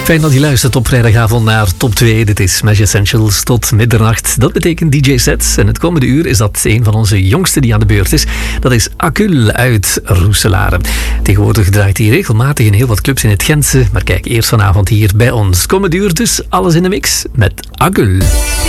Fijn dat je luistert op vrijdagavond naar Top 2. Dit is Smash Essentials tot middernacht. Dat betekent DJ-sets. En het komende uur is dat een van onze jongste die aan de beurt is. Dat is Acul uit Roeselare. Tegenwoordig draait hij regelmatig in heel wat clubs in het Gentse. Maar kijk, eerst vanavond hier bij ons. Komende uur dus alles in de mix met Acul.